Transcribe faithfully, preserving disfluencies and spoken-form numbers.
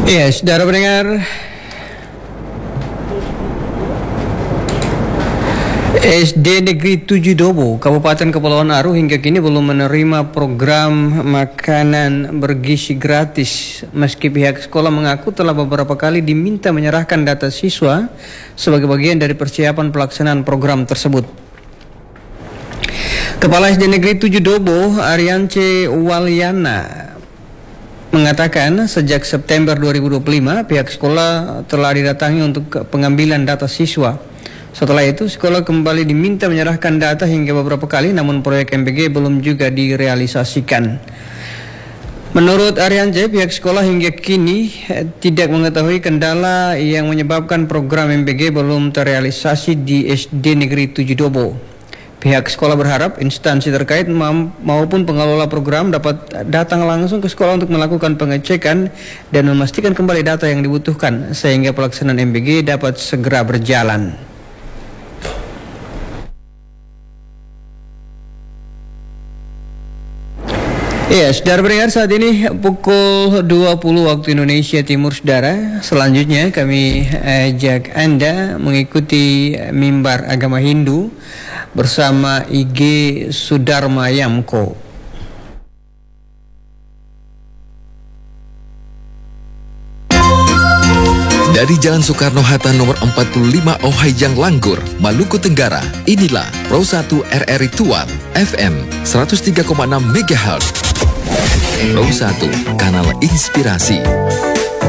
Ya, saudara pendengar, S D Negeri tujuh Dobo, Kabupaten Kepulauan Aru hingga kini belum menerima program makanan bergizi gratis. Meski pihak sekolah mengaku telah beberapa kali diminta menyerahkan data siswa sebagai bagian dari persiapan pelaksanaan program tersebut. Kepala S D Negeri tujuh Dobo, Ariance Walyana, mengatakan sejak September dua ribu dua puluh lima pihak sekolah telah didatangi untuk pengambilan data siswa. Setelah itu sekolah kembali diminta menyerahkan data hingga beberapa kali, namun proyek M B G belum juga direalisasikan. Menurut Ariance, pihak sekolah hingga kini tidak mengetahui kendala yang menyebabkan program M B G belum terrealisasi di S D Negeri tujuh Dobo. Pihak sekolah berharap instansi terkait maupun pengelola program dapat datang langsung ke sekolah untuk melakukan pengecekan dan memastikan kembali data yang dibutuhkan sehingga pelaksanaan M B G dapat segera berjalan. Ya, saudara pendengar, saat ini pukul dua puluh waktu Indonesia Timur, saudara. Selanjutnya kami ajak Anda mengikuti mimbar agama Hindu bersama I G Sudarma Yamko. Dari Jalan Soekarno-Hatta nomor empat puluh lima Ohayjang Langgur, Maluku Tenggara, inilah Pro satu R R I Tuan, F M seratus tiga koma enam megahertz. Pro satu, kanal inspirasi.